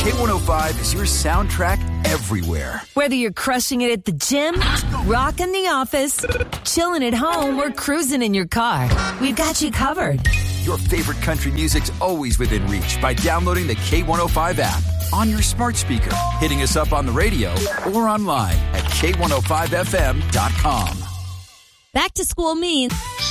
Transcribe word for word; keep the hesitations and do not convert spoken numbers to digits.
K one oh five is your soundtrack everywhere. Whether you're crushing it at the gym, rocking the office, chilling at home, or cruising in your car, we've got you covered. Your favorite country music's always within reach by downloading the K one oh five app on your smart speaker, hitting us up on the radio, or online at K one oh five F M dot com. Back to school means